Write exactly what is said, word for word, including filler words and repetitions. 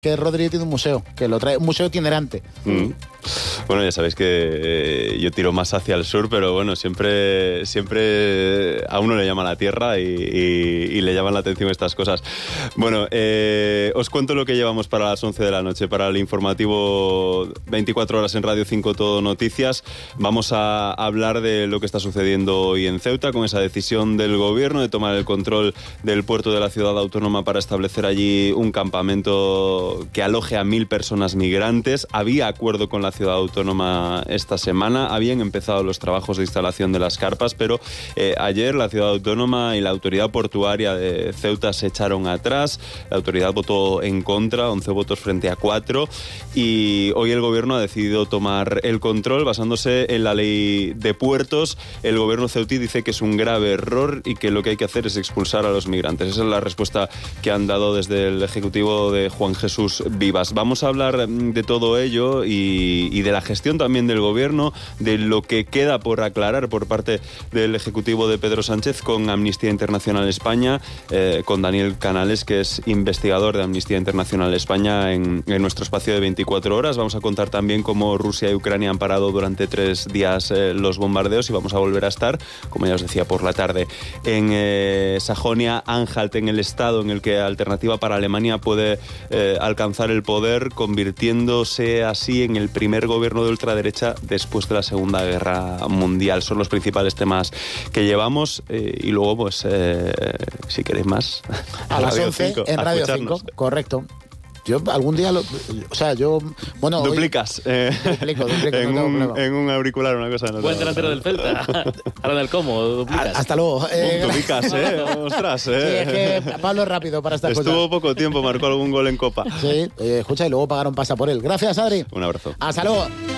que Rodri tiene un museo, que lo trae, un museo itinerante. Mm. Bueno, ya sabéis que eh, yo tiro más hacia el sur, pero bueno, siempre, siempre a uno le llama la tierra y, y, y le llaman la atención estas cosas. Bueno, eh, os cuento lo que llevamos para las once de la noche, para el informativo veinticuatro horas en Radio cinco Todo Noticias. Vamos a hablar de lo que está sucediendo hoy en Ceuta, con esa decisión del gobierno de tomar el control del puerto de la ciudad autónoma para establecer allí un campamento que aloje a mil personas migrantes. Había acuerdo con la ciudad autónoma esta semana, habían empezado los trabajos de instalación de las carpas, pero eh, ayer la ciudad autónoma y la autoridad portuaria de Ceuta se echaron atrás. La autoridad votó en contra, once votos frente a cuatro, y hoy el gobierno ha decidido tomar el control basándose en la ley de puertos. El gobierno ceutí dice que es un grave error y que lo que hay que hacer es expulsar a los migrantes. Esa es la respuesta que han dado desde el ejecutivo de Juan Jesús Vivas. Vamos a hablar de todo ello y, y de la gestión también del gobierno, de lo que queda por aclarar por parte del ejecutivo de Pedro Sánchez con Amnistía Internacional España, eh, con Daniel Canales, que es investigador de Amnistía Internacional España en, en nuestro espacio de veinticuatro horas. Vamos a contar también cómo Rusia y Ucrania han parado durante tres días eh, los bombardeos, y vamos a volver a estar, como ya os decía, por la tarde en eh, Sajonia-Anhalt, en el estado en el que Alternativa para Alemania puede eh, alcanzar el poder, convirtiéndose así en el primer gobierno de ultraderecha después de la Segunda Guerra Mundial. Son los principales temas que llevamos, eh, y luego, pues, eh, si queréis más, a las once en Radio cinco, correcto. Yo algún día, lo, o sea, yo... bueno Duplicas. Hoy, eh, duplico, duplico, en, no un, en un auricular, una cosa. No Buen delantero del Celta. Ahora del cómo, duplicas. Hasta luego. Eh, duplicas, ¿eh? Ostras, ¿eh? Sí, es que Pablo es rápido para estas Estuvo cosas. Estuvo poco tiempo, marcó algún gol en Copa. Sí, eh, escucha, y luego pagaron pasa por él. Gracias, Adri. Un abrazo. Hasta luego.